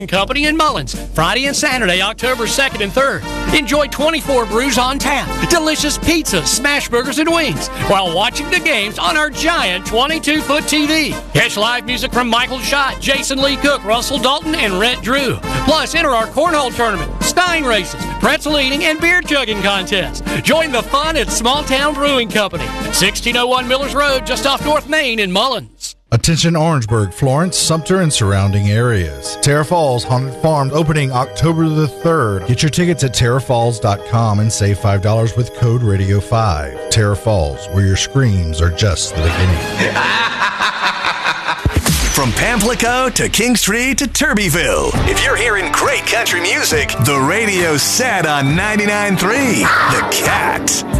Company in Mullins, Friday and Saturday, October 2nd and 3rd. Enjoy 24 brews on tap, delicious pizzas, smash burgers, and wings while watching the games on our giant 22-foot TV. Catch live music from Michael Schott, Jason Lee Cook, Russell Dalton, and Rhett Drew. Plus, enter our cornhole tournament, stein races, pretzel eating, and beer chugging contest. Join the fun at Small Town Brewing Company, 1601 Millers Road, just off North Main in Mullins. Attention Orangeburg, Florence, Sumter, and surrounding areas. Terra Falls Haunted Farm opening October the 3rd. Get your tickets at terrafalls.com and save $5 with code Radio5. Terra Falls, where your screams are just the beginning. From Pamplico to King Street to Turbyville, if you're hearing great country music, the radio's set on 99.3 The Cat.